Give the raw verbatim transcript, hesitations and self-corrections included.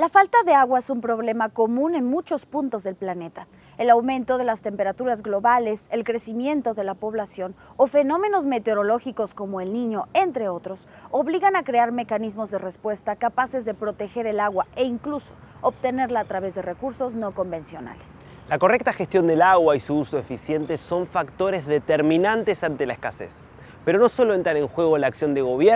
La falta de agua es un problema común en muchos puntos del planeta. El aumento de las temperaturas globales, el crecimiento de la población o fenómenos meteorológicos como el Niño, entre otros, obligan a crear mecanismos de respuesta capaces de proteger el agua e incluso obtenerla a través de recursos no convencionales. La correcta gestión del agua y su uso eficiente son factores determinantes ante la escasez. Pero no solo entran en juego la acción de gobierno,